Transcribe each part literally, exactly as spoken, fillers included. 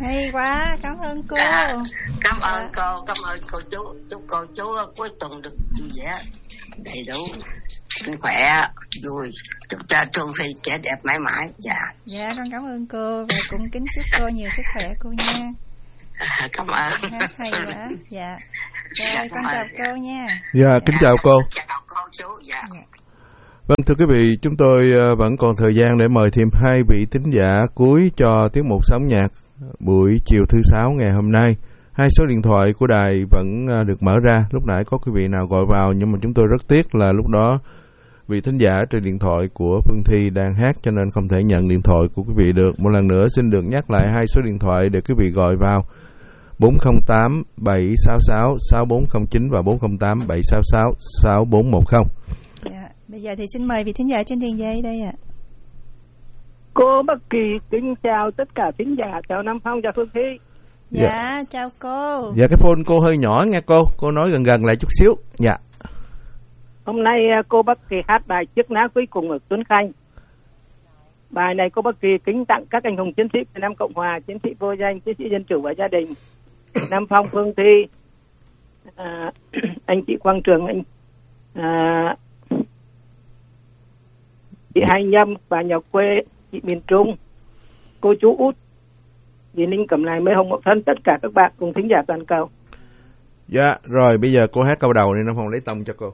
Hay quá, cảm ơn cô. À, cảm ơn dạ. cô, cảm ơn cô chú. Chúc cô chú cuối tuần được vui vẻ, đầy đủ, sức khỏe, vui. Chúc cho Xuân Phi trẻ đẹp mãi mãi. Dạ. Dạ, con cảm ơn cô và cũng kính chúc cô nhiều sức khỏe cô nha. À, cảm ơn. Hát hay quá. Dạ. Rồi, dạ, con chào cô nha. Dạ, dạ, kính chào cô. Chào cô chú. Dạ. dạ. Vâng, thưa quý vị, chúng tôi vẫn còn thời gian để mời thêm hai vị thính giả cuối cho tiết mục Sống Nhạc buổi chiều thứ sáu ngày hôm nay. Hai số điện thoại của đài vẫn được mở ra. Lúc nãy có quý vị nào gọi vào, nhưng mà chúng tôi rất tiếc là lúc đó vị thính giả trên điện thoại của Phương Thi đang hát, cho nên không thể nhận điện thoại của quý vị được. Một lần nữa xin được nhắc lại hai số điện thoại để quý vị gọi vào: bốn không tám bảy sáu sáu sáu bốn không chín và bốn không tám bảy sáu sáu sáu bốn một không. Dạ. Bây giờ thì xin mời vị thính giả trên đường dây đây ạ. À. Cô Bắc Kỳ kính chào tất cả thính giả, chào Nam Phong, chào Phương Thi. Dạ, dạ, chào cô. Dạ, cái phone cô hơi nhỏ nghe cô, cô nói gần gần lại chút xíu. Dạ. Hôm nay cô Bắc Kỳ hát bài Chiếc Ná Cuối Cùng ở Tuấn Khanh. Bài này cô Bắc Kỳ kính tặng các anh hùng chiến sĩ Việt Nam Cộng Hòa, chiến sĩ vô danh, chiến sĩ dân chủ và gia đình, Nam Phong, Phương Thi, à, anh chị Quang Trường, anh à, chị Hai Nhâm, bà nhà quê, chị miền Trung, cô chú Út, dì Ninh Cẩm Lài, mấy Hồng Mậu Thân, tất cả các bạn cùng thính giả toàn cầu. Dạ, rồi bây giờ cô hát câu đầu nên Nam Phong lấy tông cho cô.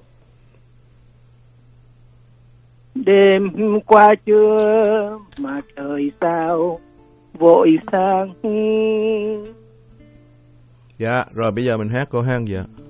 Đêm qua trưa mà trời sao vội sang. Dạ, rồi bây giờ mình hát cô hát vậy.